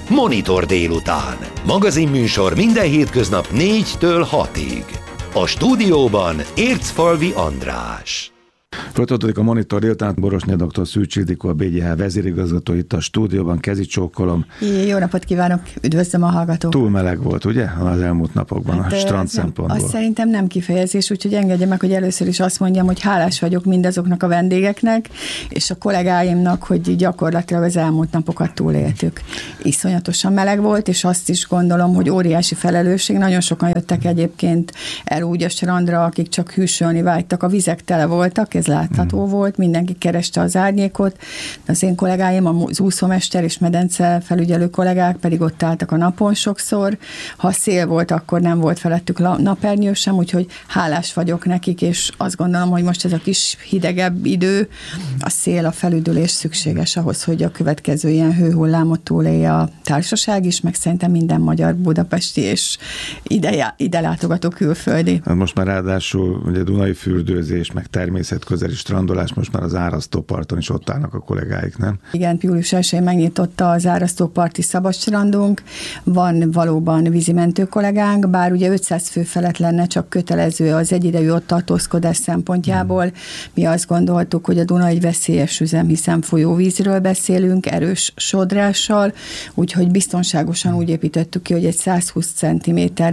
Monitor délután. Magazinműsor minden hétköznap 4-től 6-ig. A stúdióban Ércfalvi András. Folytatódik a Monitor délután, Borosné dr. Szűcs Ildikó, a BGH vezérigazgató itt a stúdióban, kezi csókolom. Jó napot kívánok, üdvözlöm a hallgatók. Túl meleg volt, ugye, az elmúlt napokban a strand szempontból? Azt szerintem nem kifejezés, úgyhogy engedje meg, hogy először is azt mondjam, hogy hálás vagyok mindazoknak a vendégeknek, és a kollégáimnak, hogy gyakorlatilag az elmúlt napokat túléltük. Iszonyatosan meleg volt, és azt is gondolom, hogy óriási felelősség. Nagyon sokan jöttek egyébként el úgy a strandra, akik csak hűsölni vágytak, a vizek tele voltak, ez látható volt, mindenki kereste az árnyékot, az én kollégáim, az úszómester és medence felügyelő kollégák pedig ott álltak a napon sokszor. Ha szél volt, akkor nem volt felettük napernyő sem, úgyhogy hálás vagyok nekik, és azt gondolom, hogy most ez a kis hidegebb idő, a szél, a felüdülés szükséges ahhoz, hogy a következő ilyen hőhullámot túlélje a társaság is, meg szerintem minden magyar, budapesti és ide látogató külföldi. Most már ráadásul ugye Dunai fürdőzés, meg természetközeli strandolás, most már az árasztóparton is ott állnak a kollégáik, nem? Igen, július 1-én megnyitotta az árasztóparti szabadstrandunk, van valóban vízimentő kollégánk, bár ugye 500 fő felett lenne csak kötelező az egyidejű ott tartózkodás szempontjából. Mi azt gondoltuk, hogy a Duna egy veszélyes üzem, hiszen folyóvízről beszélünk, erős sodrással, úgyhogy biztonságosan úgy építettük ki, hogy egy 120 cm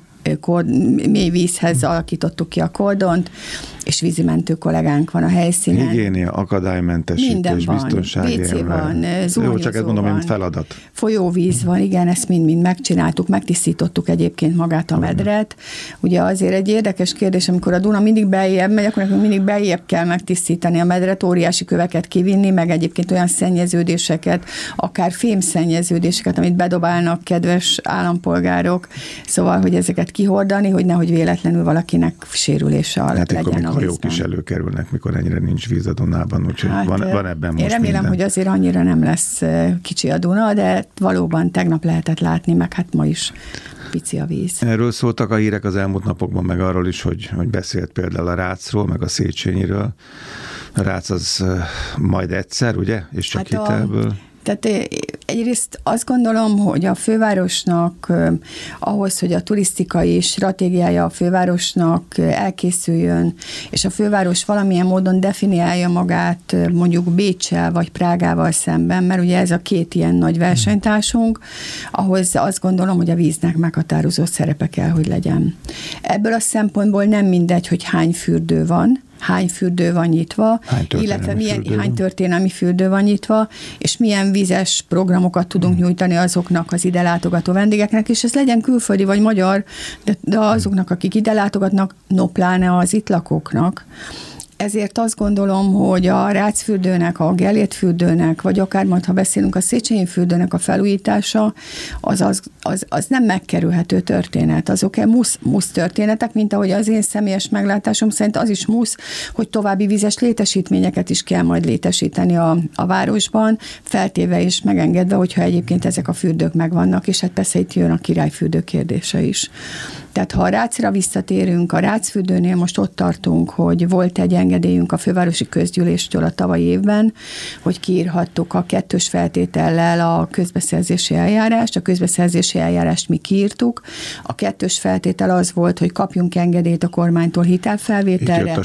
mély vízhez alakítottuk ki a kordont, és vízimentő kollégánk van a helyszínen. Higiénia, akadálymentesítés, biztonsági WC van, Jó, csak ezt mondom, mint feladat. Folyóvíz van, igen, ezt mind megcsináltuk, megtisztítottuk egyébként magát a medret. Ugye azért egy érdekes kérdés, amikor a Duna mindig beljebb megy, akkor nekünk mindig beljebb kell megtisztítani a medret, óriási köveket kivinni, meg egyébként olyan szennyeződéseket, akár fémszennyeződéseket, amit bedobálnak kedves állampolgárok, szóval, hogy ezeket kihordani, hogy nehogy véletlenül valakinek sérülése legyen. Hajók is előkerülnek, mikor ennyire nincs víz a Dunában, úgyhogy van ebben most én remélem, minden. hogy azért annyira nem lesz kicsi a Duna, de valóban tegnap lehetett látni, meg hát ma is pici a víz. Erről szóltak a hírek az elmúlt napokban, meg arról is, hogy beszélt például a Rácról, meg a Széchenyiről. A Rác az majd egyszer, ugye? És csak hitelből. Tehát egyrészt azt gondolom, hogy a fővárosnak ahhoz, hogy a turisztikai stratégiája a fővárosnak elkészüljön, és a főváros valamilyen módon definiálja magát mondjuk Béccsel vagy Prágával szemben, mert ugye ez a két ilyen nagy versenytársunk, ahhoz azt gondolom, hogy a víznek meghatározó szerepe kell, hogy legyen. Ebből a szempontból nem mindegy, hogy hány fürdő van, hány fürdő van nyitva, illetve hány történelmi fürdő van nyitva, és milyen vizes programokat tudunk nyújtani azoknak az ide látogató vendégeknek, és ez legyen külföldi vagy magyar, de azoknak, akik ide látogatnak, no pláne az itt lakóknak. Ezért azt gondolom, hogy a Rácfürdőnek, a Gellért fürdőnek, vagy akár majd, ha beszélünk a Széchenyi fürdőnek a felújítása, az nem megkerülhető történet. Azok musz történetek, mint ahogy az én személyes meglátásom szerint az is musz, hogy további vizes létesítményeket is kell majd létesíteni a városban, feltéve és megengedve, hogyha egyébként ezek a fürdők megvannak, és hát persze itt jön a királyfürdő kérdése is. Tehát ha a Rácra visszatérünk, a Rácfürdőnél most ott tartunk, hogy volt egy engedélyünk a fővárosi közgyűléstől a tavalyi évben, hogy kiírhattuk a 2. feltétellel a közbeszerzési eljárást. A közbeszerzési eljárást mi kiírtuk. A 2. feltétel az volt, hogy kapjunk engedélyt a kormánytól hitelfelvételre,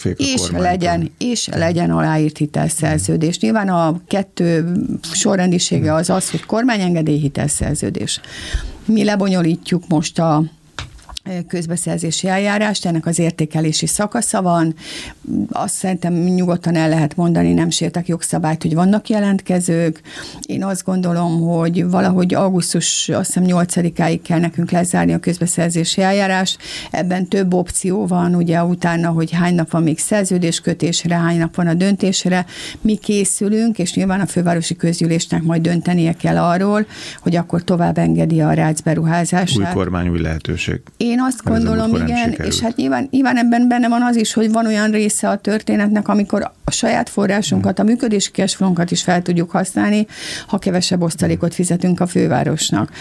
és legyen aláírt hitelszerződés. Nyilván a 2 sorrendisége az, hogy kormányengedély, hitelszerződés. Mi lebonyolítjuk most a közbeszerzési eljárást, ennek az értékelési szakasza van. Azt szerintem nyugodtan el lehet mondani, nem sértek jogszabályt, hogy vannak jelentkezők. Én azt gondolom, hogy valahogy augusztus, azt hiszem 8-áig kell nekünk lezárni a közbeszerzési eljárást. Ebben több opció van, ugye utána, hogy hány nap van még szerződéskötésre, hány nap van a döntésre. Mi készülünk, és nyilván a fővárosi közgyűlésnek majd döntenie kell arról, hogy akkor tovább engedi a Rác beruházását. Új kormány, új lehetőség. Én azt gondolom, igen, és hát nyilván ebben benne van az is, hogy van olyan része a történetnek, amikor a saját forrásunkat, a működési cashflow-nkat is fel tudjuk használni, ha kevesebb osztalékot fizetünk a fővárosnak.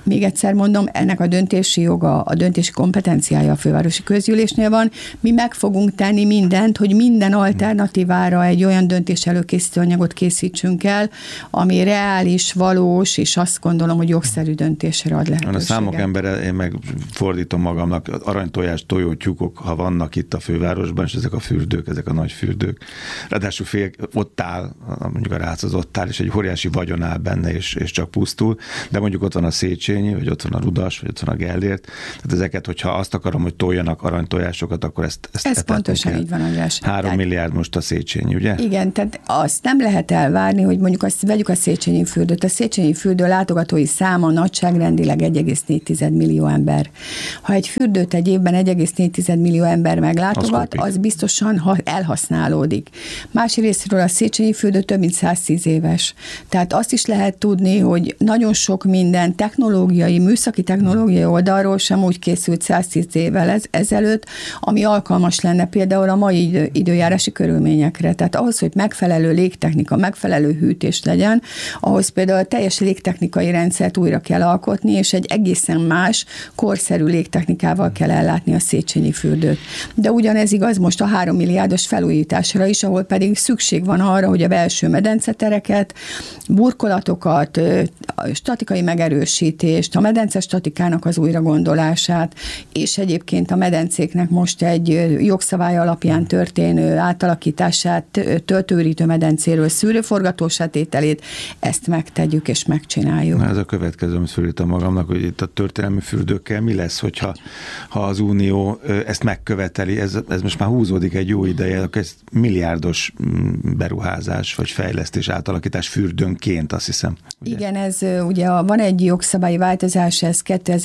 még egyszer mondom, ennek a döntési joga, a döntési kompetenciája a fővárosi közgyűlésnél van. Mi meg fogunk tenni mindent, hogy minden alternatívára egy olyan döntés előkészítő anyagot készítsünk el, ami reális, valós, és azt gondolom, hogy jogszerű döntésre ad lehetőséget. A számok embere, én meg fordítom magamnak, aranytojás, tojó, tyúkok, ha vannak itt a fővárosban, és ezek a fürdők, ezek a nagy fürdők. Ráadásul ott áll, mondjuk a Rác az ott áll, és egy óriási vagyon áll benne, és csak pusztul, de mondjuk ott van a Széchenyi, vagy ott van a Rudas, vagy ott van a Gellért. Tehát ezeket, hogyha azt akarom, hogy toljanak aranytojásokat, akkor ezt pontosan kell. Így van, András. 3 milliárd most a Széchenyi, ugye? Igen, tehát azt nem lehet elvárni, hogy mondjuk vegyük a Széchenyi fürdőt. A Széchenyi fürdő látogatói száma nagyságrendileg 1,4 millió ember. Ha egy fürdőt egy évben 1,4 millió ember meglátogat, az biztosan elhasználódik. Másrésztről a Széchenyi fürdő több mint 110 éves. Tehát azt is lehet tudni, hogy nagyon sok minden technológiai, műszaki technológiai oldalról sem úgy készült 110 évvel ezelőtt, ami alkalmas lenne például a mai időjárási körülményekre. Tehát ahhoz, hogy megfelelő légtechnika, megfelelő hűtés legyen, ahhoz például a teljes légtechnikai rendszert újra kell alkotni, és egy egészen más, korszerű légtechnikával kell ellátni a Széchenyi fürdőt. De ugyanez igaz most a 3 milliárdos felújításra is, ahol pedig szükség van arra, hogy a belső medencetereket, burkolatokat, statikai megerősítést, a medence statikának az újragondolását, és egyébként a medencéknek most egy jogszabály alapján történő átalakítását, töltőürítő medencéről szűrőforgatós tételét, ezt megtegyük és megcsináljuk. Ez a következő, amit fölírtam magamnak, hogy itt a történelmi fürdőkkel mi lesz, ha az Unió ezt megköveteli, ez most már húzódik egy jó ideje, akkor ez milliárdos beruházás, vagy fejlesztés, átalakítás fürdőnként, azt hiszem. Ugye? Igen, ez ugye van egy jogszabályi változás, ez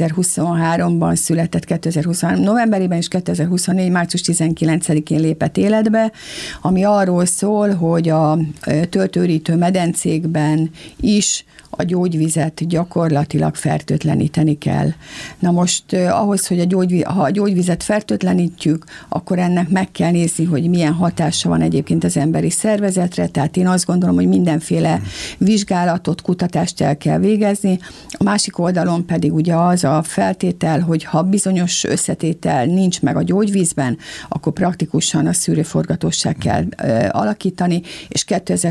2023-ban született, 2023 novemberében és 2024 március 19-én lépett életbe, ami arról szól, hogy a töltőürítő medencékben is a gyógyvizet gyakorlatilag fertőtleníteni kell. Na most ahhoz, hogy ha a gyógyvizet fertőtlenítjük, akkor ennek meg kell nézni, hogy milyen hatása van egyébként az emberi szervezetre, tehát én azt gondolom, hogy mindenféle vizsgálatot, kutatást el kell végezni. A másik oldalon pedig ugye az a feltétel, hogy ha bizonyos összetétel nincs meg a gyógyvízben, akkor praktikusan a szűrőforgatóságot kell alakítani, és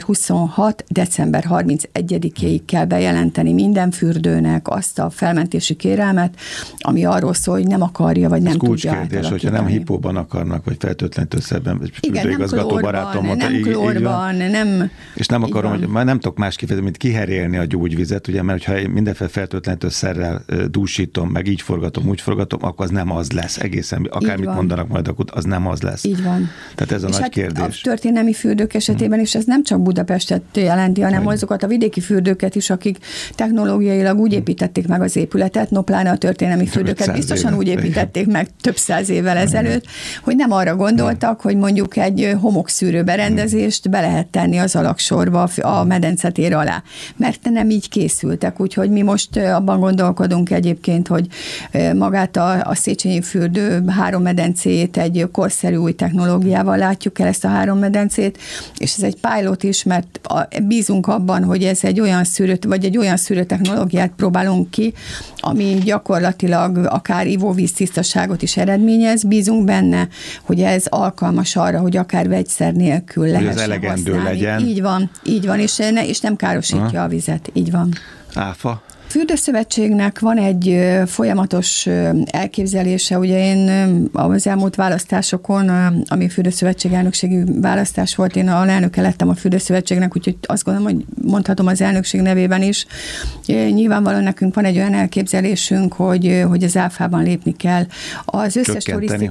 2026. december 31-éig kell bejelenteni minden fürdőnek azt a felmentési kérelmet, ami arról szól, hogy nem akarja, vagy nem tudja átalakítani. Hogyha nem hipóban akarnak, vagy fertőtlenítőszerben, fürdőigazgató barátom. Nem klórban, nem... És nem akarom, hogy már nem tudok más kifejezni, mint kiherélni a gyógyvizet, ugye, mert ha mindenféle fertőtlenítőszerrel dúsítom, meg így forgatom, úgy forgatom, akkor az nem az lesz egészen, akármit mondanak majd, akkor az nem az lesz. Így van. Tehát ez a nagy kérdés. A történelmi fürdők esetében is ez nem csak Budapestet jelenti, hanem azokat a vidéki fürdőket is, akik technológiailag úgy építették meg az épületet, no pláne a történelmi fürdőket biztosan úgy építették meg több 100 évvel ezelőtt, hogy nem arra gondoltak, hogy mondjuk egy homokszűrő berendezést be lehet tenni az alagsorba a medencetér alá, mert nem így készültek, úgyhogy mi most abban gondolkodunk egyébként, hogy magát a Széchenyi fürdő 3 medencét egy korszerű új technológiával látjuk el, ezt a 3 medencét, és ez egy pilot is, mert bízunk abban, hogy ez egy olyan szűrőtechnológiát próbálunk ki, ami gyakorlatilag akár ivóvíz tisztaságot is eredményez. Bízunk benne, hogy ez alkalmas arra, hogy akár vegyszer nélkül lehessen használni. Ez elegendő legyen. Így van, és nem károsítja a vizet. Így van. Áfa? Fürdőszövetségnek van egy folyamatos elképzelése, ugye én az elmúlt választásokon, ami Fürdőszövetség elnökségi választás volt, én alelnöke lettem a Fürdőszövetségnek, úgyhogy azt gondolom, hogy mondhatom az elnökség nevében is. Nyilvánvalóan nekünk van egy olyan elképzelésünk, hogy az áfában lépni kell. Az összes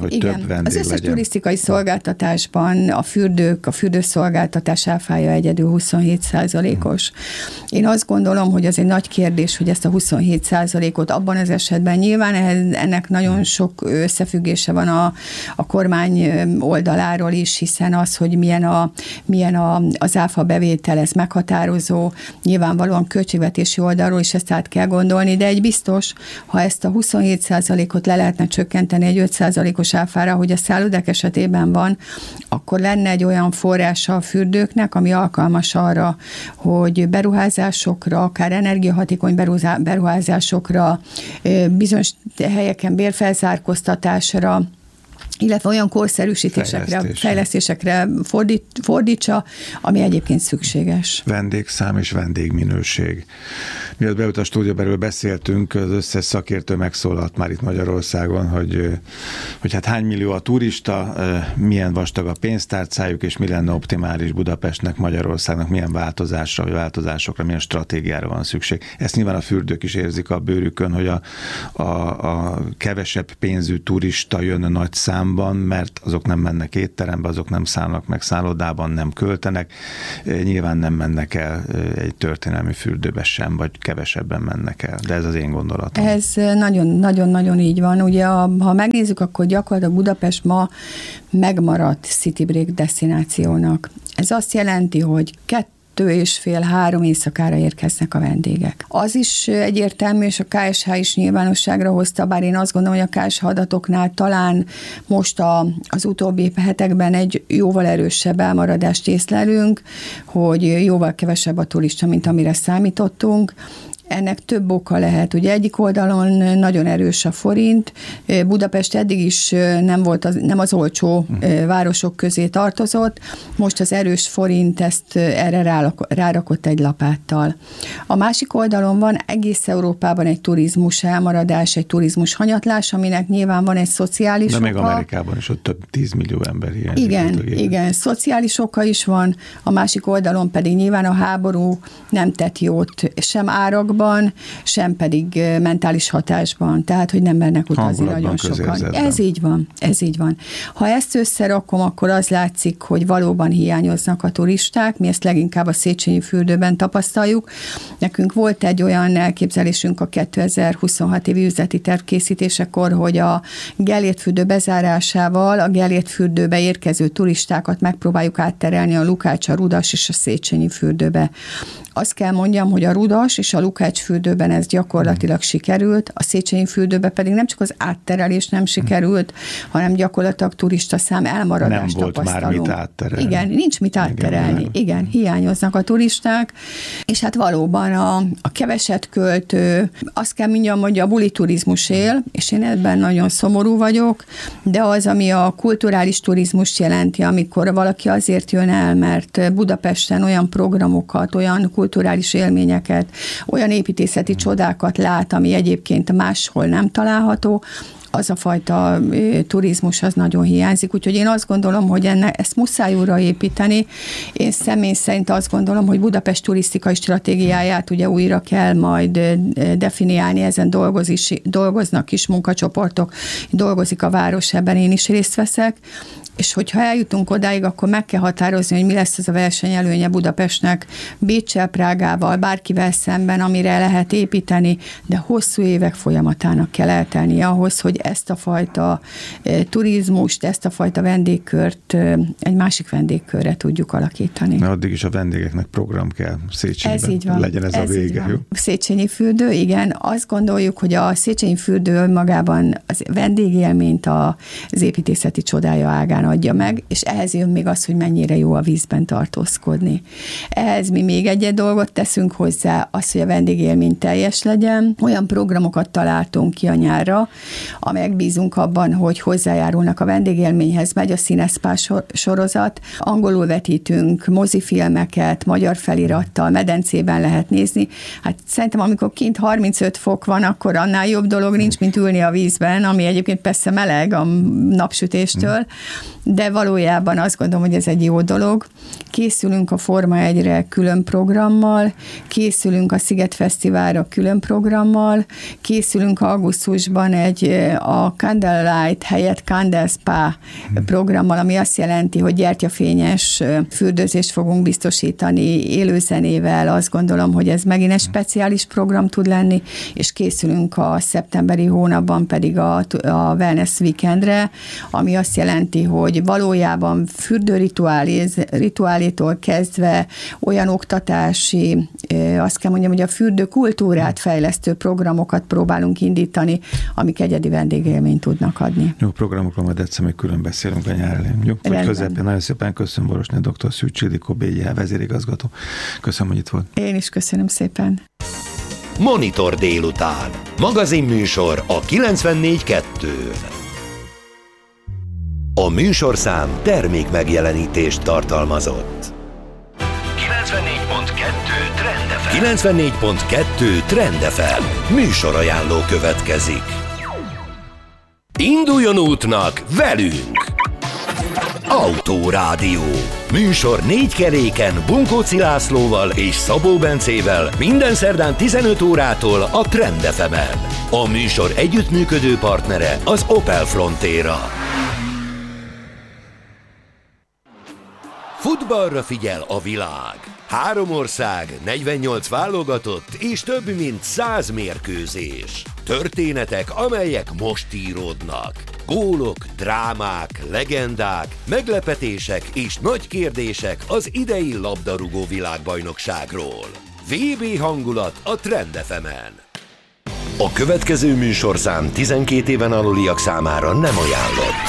turisztikai szolgáltatásban a fürdőszolgáltatás áfája egyedül 27%-os. Én azt gondolom, hogy az egy nagy kérdés, hogy ezt a 27%-ot abban az esetben nyilván ennek nagyon sok összefüggése van a kormány oldaláról is, hiszen az, hogy milyen az áfa bevétel, ez meghatározó, nyilvánvalóan költségvetési oldalról is ezt át kell gondolni, de egy biztos, ha ezt a 27%-ot le lehetne csökkenteni egy 5%-os áfára, hogy a szállodák esetében van, akkor lenne egy olyan forrása a fürdőknek, ami alkalmas arra, hogy beruházásokra, akár energiahatékony beruházásokra beruházásokra, bizonyos helyeken bérfelzárkóztatásra, illetve olyan korszerűsítésekre, fejlesztésekre fordítsa, ami egyébként szükséges. Vendégszám és vendégminőség. Miatt beült a stúdióba, erről beszéltünk, az összes szakértő megszólalt már itt Magyarországon, hogy hát hány millió a turista, milyen vastag a pénztárcájuk, és mi lenne optimális Budapestnek, Magyarországnak, milyen változásra, vagy változásokra, milyen stratégiára van szükség. Ezt nyilván a fürdők is érzik a bőrükön, hogy a kevesebb pénzű turista jön a nagy számban, mert azok nem mennek étterembe, azok nem szállnak meg szállodában, nem költenek, nyilván nem mennek el egy történelmi fürdőbe sem, vagy kevesebben mennek el. De ez az én gondolatom. Ez nagyon-nagyon így van. Ugye, ha megnézzük, akkor gyakorlatilag Budapest ma megmaradt city break desztinációnak. Ez azt jelenti, hogy 2,5-3 éjszakára érkeznek a vendégek. Az is egyértelmű, és a KSH is nyilvánosságra hozta, bár én azt gondolom, hogy a KSH adatoknál talán most az utóbbi hetekben egy jóval erősebb elmaradást észlelünk, hogy jóval kevesebb a turista, mint amire számítottunk. Ennek több oka lehet. Ugye egyik oldalon nagyon erős a forint, Budapest eddig is nem az olcsó városok közé tartozott, most az erős forint ezt erre rárakott egy lapáttal. A másik oldalon van egész Európában egy turizmus elmaradás, egy turizmus hanyatlás, aminek nyilván van egy szociális oka. De még Amerikában is ott több 10 millió ember hiányzik. Igen, szociális oka is van, a másik oldalon pedig nyilván a háború nem tett jót sem árakban, sem pedig mentális hatásban, tehát, hogy nem mernek utazni nagyon sokan. Ez így van. Ha ezt összerakom, akkor az látszik, hogy valóban hiányoznak a turisták, mi ezt leginkább a Széchenyi fürdőben tapasztaljuk. Nekünk volt egy olyan elképzelésünk a 2026 évi üzleti terv készítésekor, hogy a Gellért fürdő bezárásával a Gellért fürdőbe érkező turistákat megpróbáljuk átterelni a Lukács, a Rudas és a Széchenyi fürdőbe. Azt kell mondjam, hogy a Rudas és a Lukács fürdőben ez gyakorlatilag sikerült, a Széchenyi fürdőben pedig nem csak az átterelés nem sikerült, hanem gyakorlatilag turista szám elmaradást tapasztalunk. Nem volt már mit átterelni. Igen, nincs mit átterelni. Igen, hiányoznak a turisták, és hát valóban a keveset költő, azt kell mondjam, hogy a buli turizmus él, és én ebben nagyon szomorú vagyok, de az, ami a kulturális turizmus jelenti, amikor valaki azért jön el, mert Budapesten olyan programokat, olyan kulturális élményeket, olyan építészeti csodákat lát, ami egyébként máshol nem található, az a fajta turizmus az nagyon hiányzik, úgyhogy én azt gondolom, hogy ezt muszáj újra építeni. Én személy szerint azt gondolom, hogy Budapest turisztikai stratégiáját ugye újra kell majd definiálni, ezen dolgoznak is munkacsoportok, dolgozik a város, ebben én is részt veszek, és hogyha eljutunk odáig, akkor meg kell határozni, hogy mi lesz ez a versenyelőnye Budapestnek Béccsel, Prágával, bárkivel szemben, amire lehet építeni, de hosszú évek folyamatának kell eltelni ahhoz, hogy ezt a fajta turizmust, ezt a fajta vendégkört egy másik vendégkörre tudjuk alakítani. Na, addig is a vendégeknek program kell Széchenyben, legyen ez a vége. Jó? Széchenyi fürdő, igen. Azt gondoljuk, hogy a Széchenyi fürdő önmagában az vendégélményt az építészeti csodája ágán adja meg, és ehhez jön még az, hogy mennyire jó a vízben tartózkodni. Ehhez mi még egy dolgot teszünk hozzá, az, hogy a vendégélmény teljes legyen. Olyan programokat találtunk ki a nyárra, amelyek bízunk abban, hogy hozzájárulnak a vendégélményhez. Megy a Színeszpá sorozat, angolul vetítünk mozifilmeket, magyar felirattal, medencében lehet nézni. Hát szerintem, amikor kint 35 fok van, akkor annál jobb dolog nincs, mint ülni a vízben, ami egyébként persze meleg a napsütéstől, de valójában azt gondolom, hogy ez egy jó dolog. Készülünk a Forma 1-re külön programmal, készülünk a Sziget Fesztiválra külön programmal, készülünk augusztusban a Candlelight helyett Candle Spa programmal, ami azt jelenti, hogy gyertyafényes fürdőzést fogunk biztosítani élőzenével. Azt gondolom, hogy ez megint egy speciális program tud lenni, és készülünk a szeptemberi hónapban pedig a Wellness Weekendre, ami azt jelenti, hogy valójában fürdőrituálétól kezdve olyan oktatási, azt kell mondjam, hogy a fürdőkultúrát fejlesztő programokat próbálunk indítani, amik egyedi vendégélményt tudnak adni. Jó, programokról majd egyszer még külön beszélünk a nyár elején. Jó, vagy közepén. Nagyon szépen köszönöm Borosné dr. Szűcs Ildikó, BGH vezérigazgató. Köszönöm, hogy itt volt. Én is köszönöm szépen. Monitor délután. Magazinműsor a 94.2-n. A műsorszám termék megjelenítést tartalmazott. 94.2 Trend FM. Műsorajánló következik. Induljon útnak velünk! Autórádió. Műsor 4 keréken Bunkóci Lászlóval és Szabó Bencével minden szerdán 15 órától a Trend FM-en. A műsor együttműködő partnere az Opel Frontera. Futballra figyel a világ. 3 ország, 48 válogatott és több mint 100 mérkőzés. Történetek, amelyek most íródnak. Gólok, drámák, legendák, meglepetések és nagy kérdések az idei labdarúgó világbajnokságról. VB hangulat a Trend FM-en. A következő műsorszám 12 éven aluliak számára nem ajánlott.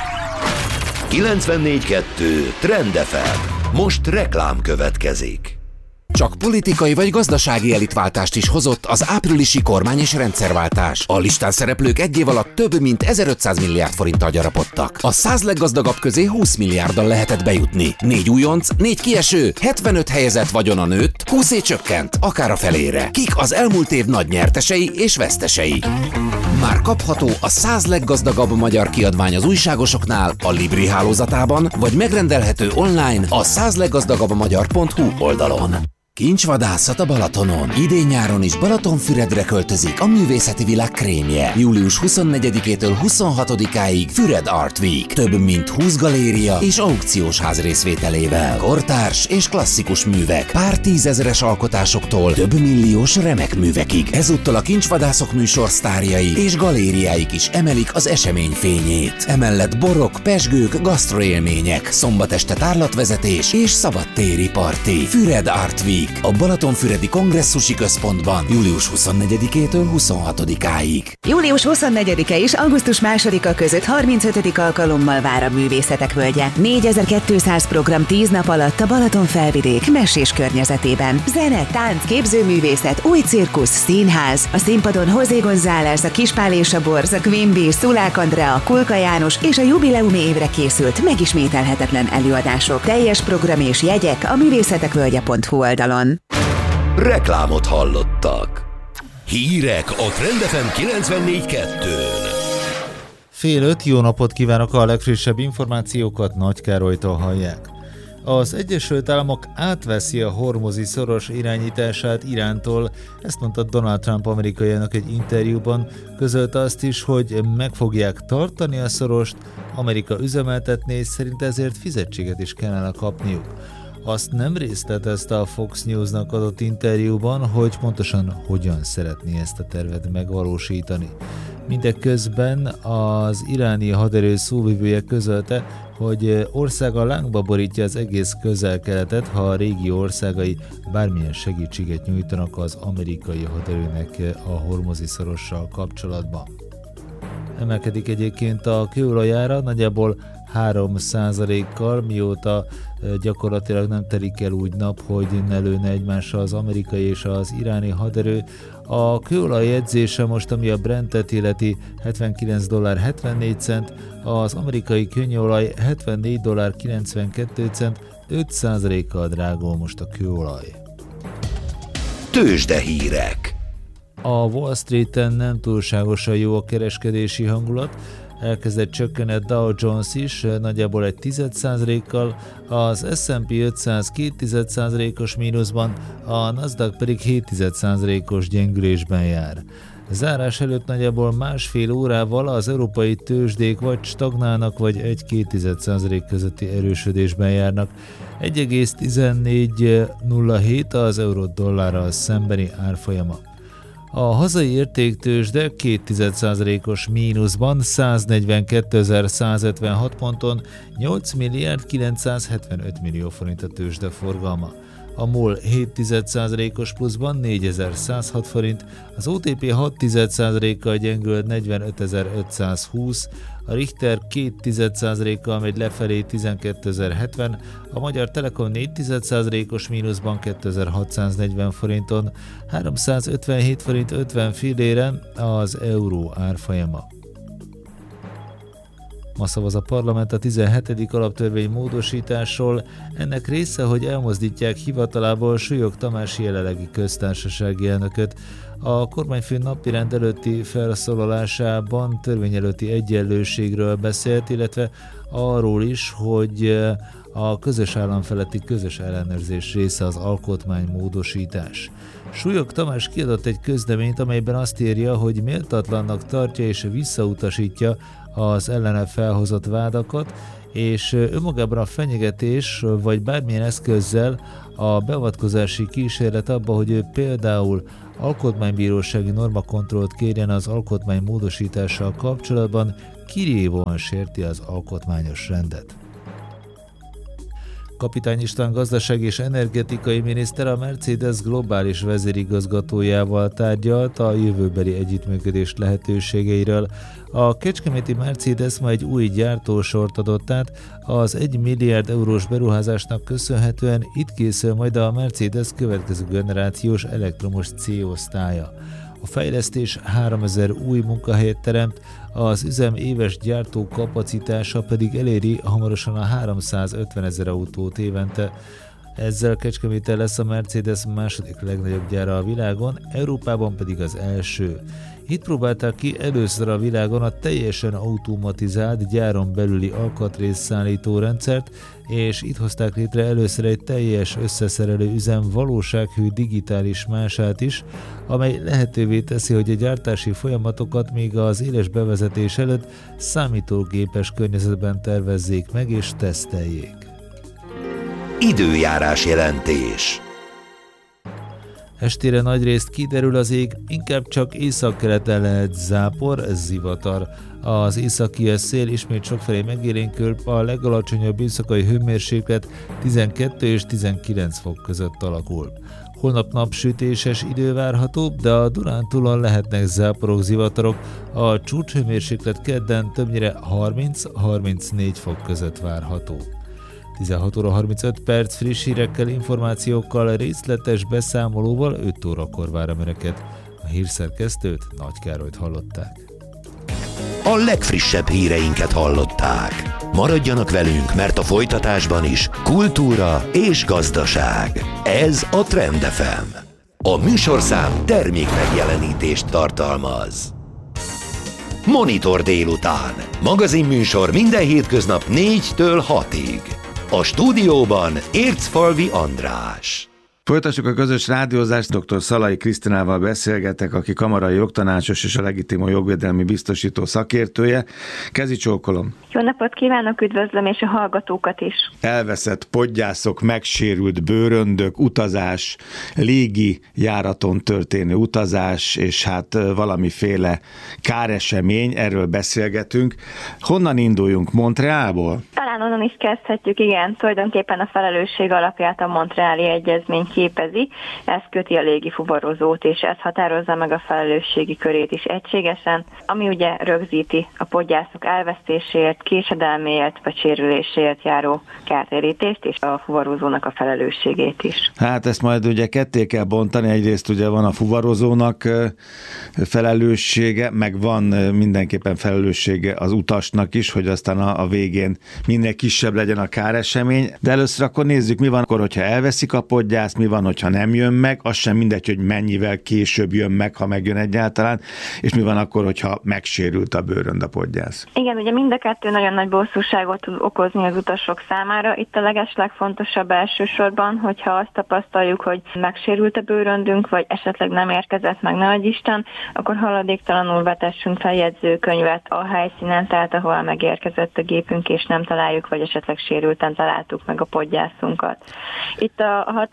94.2 Trend FM. Most reklám következik. Csak politikai vagy gazdasági elitváltást is hozott az áprilisi kormány- és rendszerváltás. A listán szereplők egy év alatt több mint 1500 milliárd forinttal gyarapodtak. A 100 leggazdagabb közé 20 milliárddal lehetett bejutni. 4 újonc, 4 kieső, 75 helyezett vagyona nőtt, 20 csökkent, akár a felére. Kik az elmúlt év nagy nyertesei és vesztesei? Már kapható a 100 leggazdagabb magyar kiadvány az újságosoknál, a Libri hálózatában, vagy megrendelhető online a 100leggazdagabbmagyar.hu oldalon. Kincsvadászat a Balatonon. Idén-nyáron is Balatonfüredre költözik a művészeti világ krémje. Július 24-től 26-áig Füred Art Week. Több mint 20 galéria és aukciós ház részvételével. Kortárs és klasszikus művek, pár tízezeres alkotásoktól több milliós remek művekig. Ezúttal a Kincsvadászok műsor sztárjai és galériáik is emelik az esemény fényét. Emellett borok, pezsgők, gasztroélmények, szombat este tárlatvezetés és szabadtéri parti. Füred Art Week a Balatonfüredi Kongresszusi Központban július 24-től 26-áig. Július 24-e és augusztus 2-a között 35. alkalommal vár a Művészetek Völgye. 4200 program 10 nap alatt a Balaton felvidék mesés környezetében. Zene, tánc, képzőművészet, új cirkusz, színház. A színpadon José González, a Kispál és a Borz, a Quimby, Szulák Andrea, Kulka János és a jubileumi évre készült megismételhetetlen előadások. Teljes program és jegyek a művészetekvölgye.hu oldalon. Reklámot hallottak. Hírek a Trend FM 94.2-n. 4:30, jó napot kívánok, a legfrissebb információkat Nagy Károlytól hallják. Az Egyesült Államok átveszi a hormuzi szoros irányítását Irántól, ezt mondta Donald Trump amerikai elnök egy interjúban, közölte azt is, hogy meg fogják tartani a szorost, Amerika üzemeltetné, és szerint ezért fizetséget is kellene kapniuk. Azt nem részletezte a Fox News-nak adott interjúban, hogy pontosan hogyan szeretné ezt a tervet megvalósítani. Mindeközben az iráni haderő szóvivője közölte, hogy országa lángba borítja az egész Közel-Keletet, ha a régió országai bármilyen segítséget nyújtanak az amerikai haderőnek a hormuzi szorossal kapcsolatban. Emelkedik egyébként a kőolajára, nagyjából 3%-kal, mióta gyakorlatilag nem telik el úgy nap, hogy ne lőne egymásra az amerikai és az iráni haderő. A kőolaj jegyzése most, ami a Brentet illeti, $79.74, az amerikai könnyolaj $74.92, 5%-kal drágul most a kőolaj. Tőzsdehírek. A Wall Streeten nem túlságosan jó a kereskedési hangulat, elkezdett csökkenni a Dow Jones is, nagyjából 0,1%-kal, az S&P 500 2,1%-os mínuszban, a Nasdaq pedig 0,7%-os gyengülésben jár. Zárás előtt nagyjából másfél órával az európai tőzsdék vagy stagnálnak, vagy 1,2% közötti erősödésben járnak. 1,1407 az euró-dollárral szembeni árfolyama. A hazai értéktőzsde 2,1%-os mínuszban 142.156 ponton, 8 milliárd 975 millió forint a tőzsde forgalma. a MOL 0,7%-os pluszban 4106 forint, az OTP 0,6%-kal gyengült 45.520, a Richter 0,2%-kal megy lefelé 12.070, a Magyar Telekom 4,1%-os mínuszban 2.640 forinton, 357 forint 50 fillére az euró árfolyama. Ma szavaz a parlament a 17. alaptörvény módosításról. Ennek része, hogy elmozdítják hivatalából Súlyog Tamás jelenlegi köztársasági elnököt. A kormányfő napirend előtti felszólalásában törvény előtti egyenlőségről beszélt, illetve arról is, hogy a közös állam feletti közös ellenőrzés része az alkotmánymódosítás. Súlyog Tamás kiadott egy közleményt, amelyben azt írja, hogy méltatlannak tartja és visszautasítja az ellene felhozott vádakat, és önmagában a fenyegetés vagy bármilyen eszközzel a beavatkozási kísérlet abba, hogy ő például alkotmánybírósági normakontrollt kérjen az alkotmány módosítással kapcsolatban, kirívóan sérti az alkotmányos rendet. Kapitány István gazdasági és energetikai miniszter a Mercedes globális vezérigazgatójával tárgyalt a jövőbeli együttműködés lehetőségeiről. A kecskeméti Mercedes ma egy új gyártósort adott át, az 1 milliárd eurós beruházásnak köszönhetően itt készül majd a Mercedes következő generációs elektromos C-osztálya. A fejlesztés 3000 új munkahelyet teremt, az üzem éves gyártó kapacitása pedig eléri hamarosan a 350 000 autót évente. Ezzel Kecskeméten lesz a Mercedes második legnagyobb gyára a világon, Európában pedig az első. Itt próbálták ki először a világon a teljesen automatizált gyáron belüli alkatrészszállító rendszert, és itt hozták létre először egy teljes összeszerelő üzem valósághű digitális mását is, amely lehetővé teszi, hogy a gyártási folyamatokat még az éles bevezetés előtt számítógépes környezetben tervezzék meg és teszteljék. Időjárás jelentés. Estére nagyrészt kiderül az ég, inkább csak északkeleten lehet zápor, zivatar. Az északi szél ismét sokfelé megélénkül, a legalacsonyabb éjszakai hőmérséklet 12 és 19 fok között alakul. Holnap napsütéses idő várható, de a Dunántúlon lehetnek záporok, zivatarok, a csúcshőmérséklet kedden többnyire 30-34 fok között várható. 16 óra 35 perc friss hírekkel, információkkal, részletes beszámolóval 5 órakor vár a Möröket. A hírszerkesztőt, Nagy Károlyt hallották. A legfrissebb híreinket hallották. Maradjanak velünk, mert a folytatásban is kultúra és gazdaság. Ez a Trend FM. A műsorszám termék megjelenítést tartalmaz. Monitor délután. Magazinműsor minden hétköznap 4-től 6-ig. A stúdióban Ércfalvi András. Folytassuk a közös rádiózást, dr. Szalai Krisztinával beszélgetek, aki kamarai jogtanácsos és a legitimum jogvédelmi biztosító szakértője. Kezi csókolom. Jó napot kívánok, üdvözlöm, és a hallgatókat is. Elveszett podgyászok, megsérült bőröndök, utazás, légi járaton történő utazás, és hát valamiféle káresemény, erről beszélgetünk. Honnan induljunk? Montrealból? Talán onnan is kezdhetjük, igen. Tulajdonképpen a felelősség alapját a Montreali Egyezmény képezi, ez köti a légifuvarozót, és ez határozza meg a felelősségi körét is egységesen, ami ugye rögzíti a podgyászok elvesztésért, késedelméért vagy sérülésért járó kártérítést, és a fuvarozónak a felelősségét is. Hát ezt majd ugye ketté kell bontani, egyrészt ugye van a fuvarozónak felelőssége, meg van mindenképpen felelőssége az utasnak is, hogy aztán a végén minél kisebb legyen a káresemény, de először akkor nézzük, mi van akkor, hogyha elveszik a podgyászt, mi van, hogyha nem jön meg, az sem mindegy, hogy mennyivel később jön meg, ha megjön egyáltalán, és mi van akkor, hogyha megsérült a bőrönd, a podgyász. Igen, ugye mind a kettő nagyon nagy bosszúságot tud okozni az utasok számára. Itt a legeslegfontosabb elsősorban, hogyha azt tapasztaljuk, hogy megsérült a bőröndünk, vagy esetleg nem érkezett meg, ne adj Isten, akkor haladéktalanul vetessünk fel jegyzőkönyvet a helyszínen, tehát ahol megérkezett a gépünk, és nem találjuk, vagy esetleg sérülten találtuk meg a podgyászunkat. Itt a határidő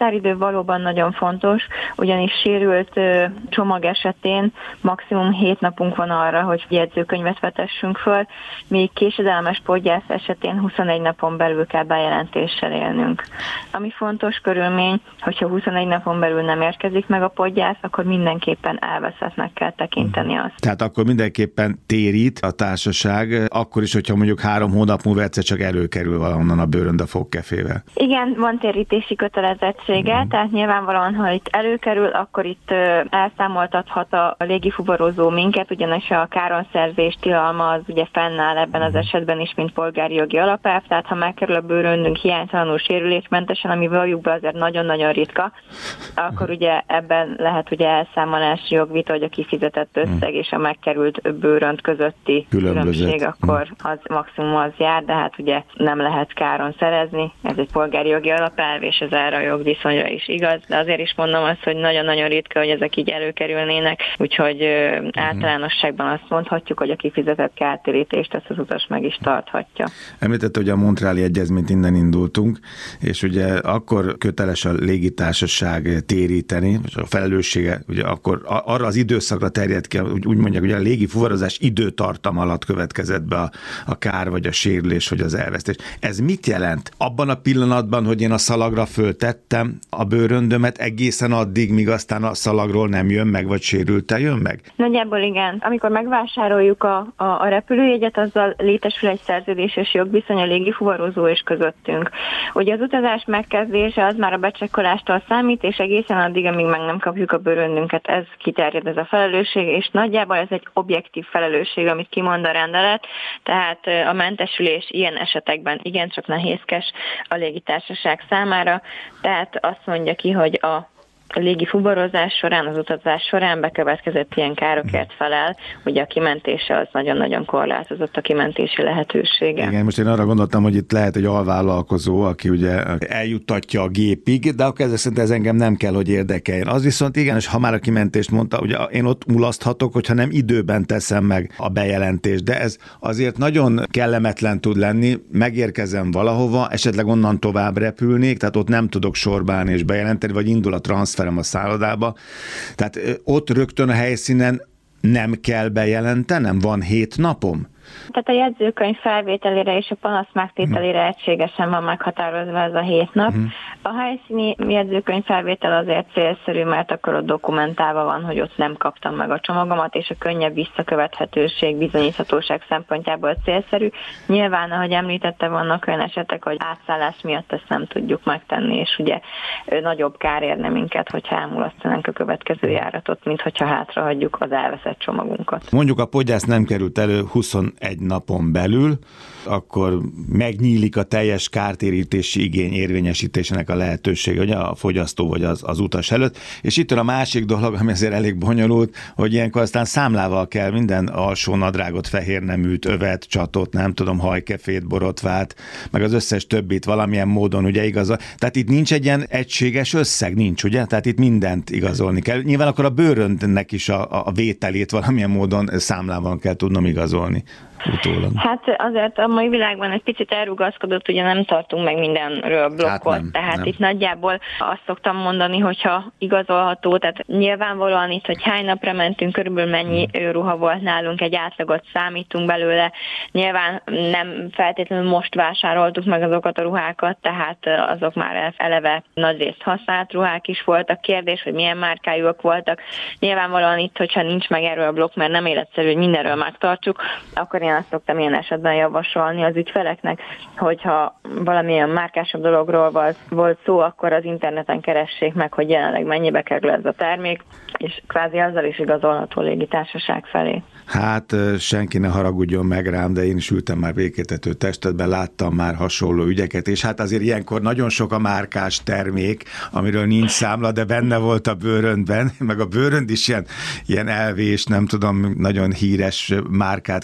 valóban nagyon fontos, ugyanis sérült csomag esetén maximum 7 napunk van arra, hogy jegyzőkönyvet vetessünk föl, míg késedelmes podgyász esetén 21 napon belül kell bejelentéssel élnünk. Ami fontos körülmény, hogyha 21 napon belül nem érkezik meg a podgyász, akkor mindenképpen elveszettnek kell tekinteni azt. Tehát akkor mindenképpen térít a társaság, akkor is, hogyha mondjuk 3 hónap múlva egyszer csak előkerül valahonnan a bőrönd a fogkefével. Igen, van térítési kötelezettsége, tehát nyilvánvalóan, ha itt előkerül, akkor itt elszámoltathat a légifuvarozó minket, ugyanis a káronszerzés tilalma az ugye fennáll ebben az esetben is, mint polgári jogi alapelv, tehát ha megkerül a bőröndünk hiánytalanul sérülésmentesen, ami valljuk be azért nagyon-nagyon ritka, akkor ugye ebben lehet ugye elszámolási jogvita, hogy a kifizetett összeg és a megkerült bőrönd közötti különbség, akkor az maximum az jár, de hát ugye nem lehet káron szerezni, ez egy polgári jogi alapelv, és ez erre a jogviszonyra is igaz, de azért is mondom azt, hogy nagyon-nagyon ritka, hogy ezek így előkerülnének, úgyhogy általánosságban azt mondhatjuk, hogy a kifizetett kártérítést ezt az utas meg is tarthatja. Említette, hogy a Montreali Egyezményt innen indultunk, és ugye akkor köteles a légitársaság téríteni, és a felelőssége ugye akkor arra az időszakra terjed ki, úgy mondják, hogy a légi fuvarozás időtartam alatt következett be a kár, vagy a sérülés, vagy az elvesztés. Ez mit jelent? Abban a pillanatban, hogy én a szalagra föltettem a bőröndömet, egészen addig, míg aztán a szalagról nem jön meg, vagy sérülten jön meg? Nagyjából igen. Amikor megvásároljuk a repülőjegyet, azzal létesül egy szerződéses jogviszony a légifuvarozó és közöttünk. Ugye az utazás megkezdése az már a becsekkolástól számít, és egészen addig, amíg meg nem kapjuk a bőröndünket, ez kiterjed ez a felelősség, és nagyjából ez egy objektív felelősség, amit kimond a rendelet, tehát a mentesülés ilyen esetekben igencsak nehézkes a légitársaság számára, tehát azt mondja ki, hogy a légi fuvarozás során, az utazás során bekövetkezett ilyen károkért felel, ugye a kimentése az nagyon-nagyon korlátozott, a kimentési lehetősége. Igen, most én arra gondoltam, hogy itt lehet egy alvállalkozó, aki ugye eljuttatja a gépig, de akkor ezek szerint ez engem nem kell, hogy érdekeljen. Az viszont igen, és ha már a kimentést mondta, ugye én ott mulaszthatok, hogyha nem időben teszem meg a bejelentést, de ez azért nagyon kellemetlen tud lenni, megérkezem valahova, esetleg onnan tovább repülnék, tehát ott nem tudok sorbálni és bejelenteni, vagy indul a transfer a szállodába. Tehát ott rögtön a helyszínen nem kell bejelentenem? Van 7 napom? Tehát a jegyzőkönyv felvételére és a panasz megtételére egységesen van meghatározva ez a 7 nap. A helyszíni jegyzőkönyv felvétel azért célszerű, mert akkor ott dokumentálva van, hogy ott nem kaptam meg a csomagomat, és a könnyebb visszakövethetőség, bizonyíthatóság szempontjából célszerű. Nyilván, ahogy említette, vannak olyan esetek, hogy átszállás miatt ezt nem tudjuk megtenni, és ugye nagyobb kár érne minket, hogyha elmulasztanánk a következő járatot, mint hogyha hátrahagyjuk az elveszett csomagunkat. Mondjuk a podgyász nem került elő 21 napon belül, akkor megnyílik a teljes kártérítési igény érvényesítésének a lehetősége, hogy a fogyasztó vagy az utas előtt. És itt a másik dolog, ami azért elég bonyolult, hogy ilyenkor aztán számlával kell minden alsó nadrágot, fehérneműt, övet, csatot, nem tudom, hajkefét, borotvát, meg az összes többit valamilyen módon ugye igazol. Tehát itt nincs egy ilyen egységes összeg, nincs, ugye? Tehát itt mindent igazolni kell. Nyilván akkor a bőröndnek is a vételét valamilyen módon számlával kell tudnom igazolni. Utólag. Hát azért a mai világban egy picit elrugaszkodott, ugye nem tartunk meg mindenről blokkot, hát tehát itt nagyjából azt szoktam mondani, hogyha igazolható, tehát nyilvánvalóan itt, hogy hány napra mentünk, körülbelül mennyi ruha volt nálunk, egy átlagot számítunk belőle, nyilván nem feltétlenül most vásároltuk meg azokat a ruhákat, tehát azok már eleve nagyrészt használt ruhák is voltak, kérdés, hogy milyen márkájúak voltak, nyilvánvalóan itt, hogyha nincs meg erről a blokk, mert nem életszerű, hogy mindenről megtartsuk, akkor én azt szoktam ilyen esetben javasolni az ügyfeleknek, hogyha valamilyen márkásabb dologról volt szó, akkor az interneten keressék meg, hogy jelenleg mennyibe kerül ez a termék, és kvázi azzal is igazolható légitársaság felé. Hát senki ne haragudjon meg rám, de én is ültem már békétető testetben, láttam már hasonló ügyeket, és hát azért ilyenkor nagyon sok a márkás termék, amiről nincs számla, de benne volt a bőröndben, meg a bőrönd is ilyen elvés, nem tudom, nagyon híres márkát általában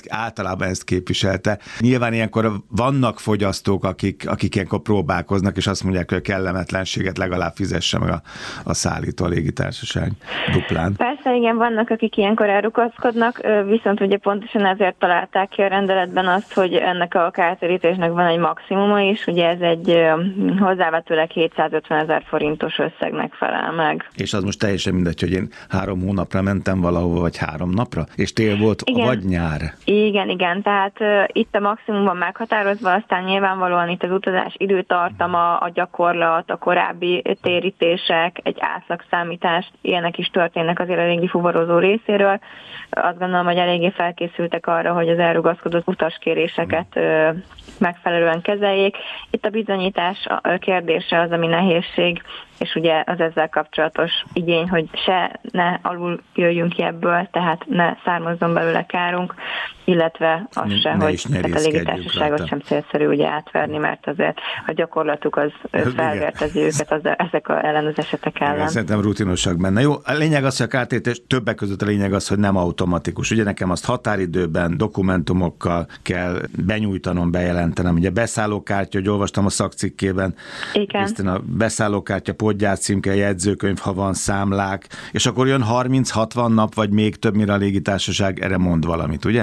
általában ezt képviselte. Nyilván ilyenkor vannak fogyasztók, akik ilyenkor próbálkoznak, és azt mondják, hogy a kellemetlenséget legalább fizesse meg a szállító, a légitársaság duplán. Persze, igen, vannak, akik ilyenkor elrugaszkodnak, viszont ugye pontosan ezért találták ki a rendeletben azt, hogy ennek a kártérítésnek van egy maximuma is, ugye ez egy hozzávetőleg 750 000 forintos összegnek felel meg. És az most teljesen mindegy, hogy én 3 hónapra mentem valahova, vagy 3 napra, és tél volt, igen, vagy nyár. Igen, tehát itt a maximum van meghatározva, aztán nyilvánvalóan itt az utazás időtartama, a gyakorlat, a korábbi térítések, egy átlagszámítás, ilyenek is történnek azért a légi fuvarozó részéről. Azt gondolom, hogy eléggé felkészültek arra, hogy az elrugaszkodott utaskéréseket megfelelően kezeljék. Itt a bizonyítás kérdése az, ami nehézség, és ugye az ezzel kapcsolatos igény, hogy se ne alul jöjjünk ki ebből, tehát ne származzon belőle kárunk, illetve az se, hogy a légitársaságot sem célszerű ugye átverni, mert azért a gyakorlatuk az felvértezi őket ellen az esetek ellen. Igen, szerintem rutinosak benne. Jó, a lényeg az, hogy a kártérítés többek között a lényeg az, hogy nem automatikus. Ugye nekem azt határidőben, dokumentumokkal kell benyújtanom, bejelentenem. Ugye beszállókártya, hogy olvastam a szakcikkében, Krisztina, beszállókártya, podgyászcímke, jegyzőkönyv, ha van, számlák, és akkor jön 30-60 nap, vagy még több, mire a légitársaság erre mond valamit, ugye?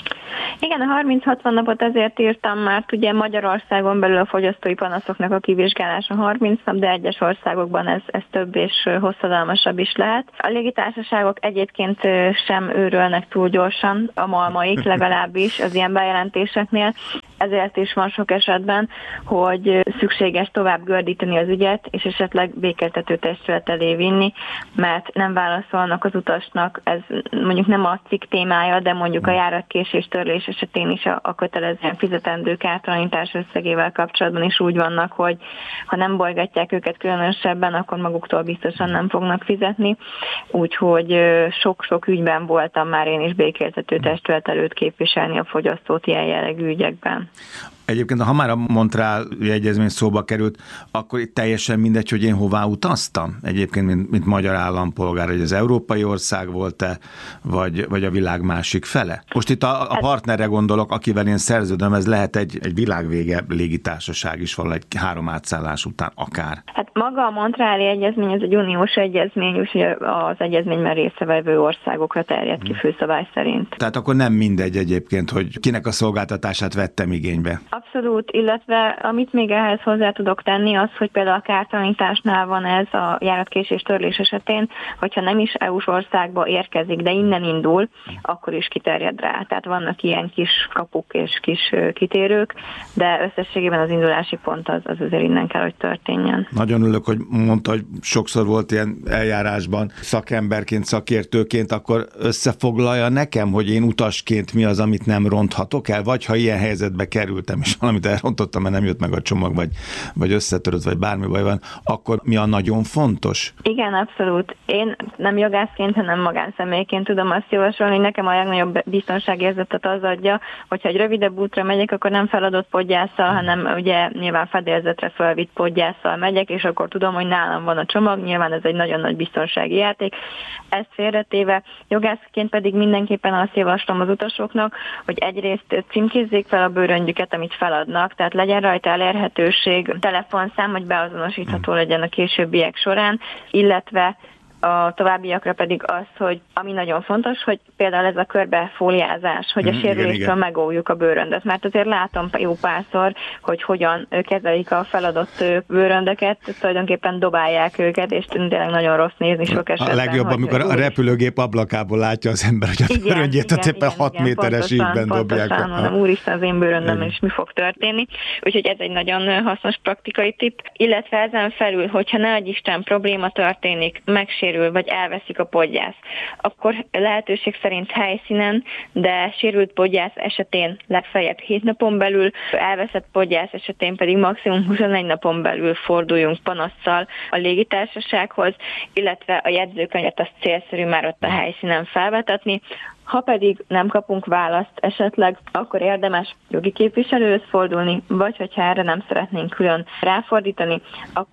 Igen, a 30-60 napot ezért írtam, mert ugye Magyarországon belül a fogyasztói panaszoknak a kivizsgálása 30 nap, de egyes országokban ez több és hosszadalmasabb is lehet. A légitársaságok egyébként sem őrölnek túl gyorsan, a malmaik legalábbis az ilyen bejelentéseknél. Ezért is van sok esetben, hogy szükséges tovább gördíteni az ügyet, és esetleg békéltető testület elé vinni, mert nem válaszolnak az utasnak. Ez mondjuk nem a cikk témája, de mondjuk a járatkésés törlés esetén is a kötelezően fizetendő kártalanítás összegével kapcsolatban is úgy vannak, hogy ha nem bolygatják őket különösebben, akkor maguktól biztosan nem fognak fizetni. Úgyhogy sok-sok ügyben voltam már én is békéltető testület előtt képviselni a fogyasztót ilyen jellegű ügyekben. Egyébként, ha már a Montreali egyezmény szóba került, akkor itt teljesen mindegy, hogy én hová utaztam? Egyébként, mint magyar állampolgár, hogy az európai ország volt-e, vagy a világ másik fele? Most itt a partnerre gondolok, akivel én szerződöm, ez lehet egy világvége légitársaság is valahogy 3 átszállás után akár. Hát maga a Montreali egyezmény, ez egy uniós egyezmény, úgyhogy az egyezményben résztvevő országokra terjed ki főszabály szerint. Tehát akkor nem mindegy egyébként, hogy kinek a szolgáltatását vettem igénybe. Abszolút, illetve amit még ehhez hozzá tudok tenni, az, hogy például a kártalanításnál van ez a járatkésés törlés esetén, hogyha nem is EU-s országba érkezik, de innen indul, akkor is kiterjed rá. Tehát vannak ilyen kis kapuk és kis kitérők, de összességében az indulási pont az azért innen kell, hogy történjen. Nagyon örülök, hogy mondta, hogy sokszor volt ilyen eljárásban szakemberként, szakértőként, akkor összefoglalja nekem, hogy én utasként mi az, amit nem ronthatok el, vagy ha ilyen helyzetbe kerültem, és valamit elrontottam, mert nem jött meg a csomag, vagy összetörött, vagy bármi baj van, akkor mi a nagyon fontos? Igen, abszolút. Én nem jogászként, hanem magánszemélyként tudom azt javasolni, hogy nekem a legnagyobb biztonságérzetet az adja, hogyha egy rövidebb útra megyek, akkor nem feladott podgyásszal, hanem ugye nyilván fedélzetre felvitt podgyásszal megyek, és akkor tudom, hogy nálam van a csomag, nyilván ez egy nagyon nagy biztonsági játék. Ezt félretéve, jogászként pedig mindenképpen azt javaslom az utasoknak, hogy egyrészt címkézzék fel a bőröngyüket, amit feladnak, tehát legyen rajta elérhetőség, telefonszám, hogy beazonosítható legyen a későbbiek során, illetve a továbbiakra pedig az, hogy ami nagyon fontos, hogy például ez a körbefóliázás, hogy a sérüléstől megóvjuk a bőröndöt, mert azért látom jó párszor, hogy hogyan kezelik a feladott bőröndöket, tulajdonképpen dobálják őket, és tényleg nagyon rossz nézni sok esetben. A legjobb, amikor a repülőgép ablakából látja az ember, hogy a bőröndjét a éppen 6 méteres ígyben dobják. Mondom, úristen, az én bőröndöm is mi fog történni. Úgyhogy ez egy nagyon hasznos praktikai tipp. Illetve ezen felül, hogyha ne adj Isten probléma történik, vagy elveszik a podgyász, akkor lehetőség szerint helyszínen, de sérült podgyász esetén legfeljebb 7 napon belül, elveszett podgyász esetén pedig maximum 21 napon belül forduljunk panasszal a légitársasághoz, illetve a jegyzőkönyvet az célszerű már ott a helyszínen felvetetni. Ha pedig nem kapunk választ esetleg, akkor érdemes jogi képviselőhöz fordulni, vagy hogyha erre nem szeretnénk külön ráfordítani, akkor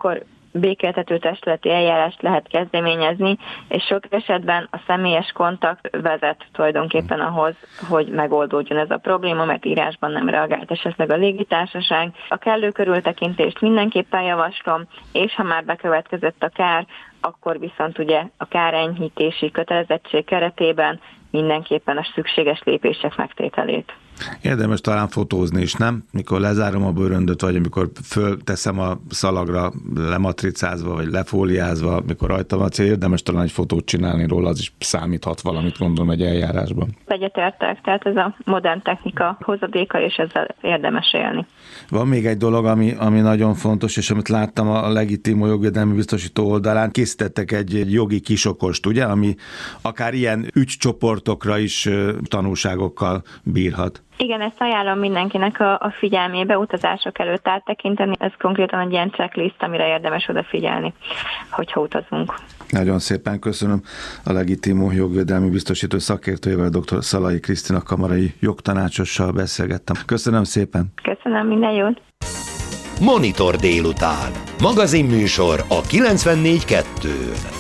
békéltető testületi eljárást lehet kezdeményezni, és sok esetben a személyes kontakt vezet tulajdonképpen ahhoz, hogy megoldódjon ez a probléma, mert írásban nem reagált esetleg a légitársaság. A kellő körültekintést mindenképpen javaslom, és ha már bekövetkezett a kár, akkor viszont ugye a kárenyhítési kötelezettség keretében mindenképpen a szükséges lépések megtételét. Érdemes talán fotózni is, nem? Mikor lezárom a bőröndöt, vagy amikor fölteszem a szalagra lematricázva, vagy lefóliázva, mikor rajta van cél, érdemes talán egy fotót csinálni róla, az is számíthat valamit, gondolom, egy eljárásban. Egyetértek, tehát ez a modern technika hozadéka, és ezzel érdemes élni. Van még egy dolog, ami nagyon fontos, és amit láttam a legitim jogvédelmi biztosító oldalán, készítettek egy jogi kisokost, ugye, ami akár ilyen ügycsoportokra is tanulságokkal bírhat. Igen, ezt ajánlom mindenkinek a figyelmébe, utazások előtt áttekinteni. Ez konkrétan egy ilyen checklist, amire érdemes odafigyelni, hogyha utazunk. Nagyon szépen köszönöm a legitim jogvédelmi biztosító szakértőjével, dr. Szalai Krisztina kamarai jogtanácsossal beszélgettem. Köszönöm szépen. Köszönöm, minden jót. Monitor délután. Magazinműsor a 94.2-n.